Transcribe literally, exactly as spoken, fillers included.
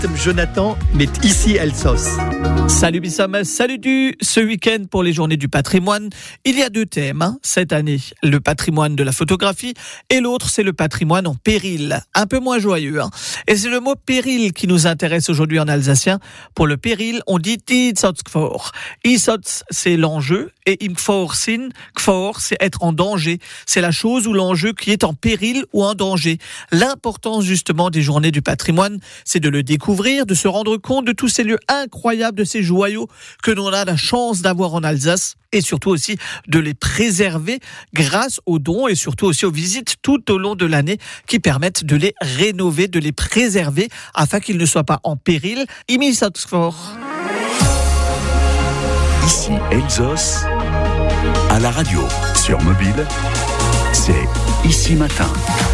Jonathan, mais ici Elsos. Salut Bissam, salut du ce week-end pour les journées du patrimoine. Il y a deux thèmes hein, cette année, le patrimoine de la photographie et l'autre c'est le patrimoine en péril, un peu moins joyeux. Hein. Et c'est le mot péril qui nous intéresse aujourd'hui en alsacien. Pour le péril, on dit Tidsotzkfor. Isotz, c'est l'enjeu et Imkforsin, Kfor, c'est être en danger. C'est la chose ou l'enjeu qui est en péril ou en danger. L'importance justement des journées du patrimoine, c'est de le découvrir, de se rendre compte de tous ces lieux incroyables, de ces joyaux que l'on a la chance d'avoir en Alsace et surtout aussi de les préserver grâce aux dons et surtout aussi aux visites tout au long de l'année qui permettent de les rénover, de les préserver afin qu'ils ne soient pas en péril. Ici Elsos, à la radio, sur mobile, c'est Ici Matin.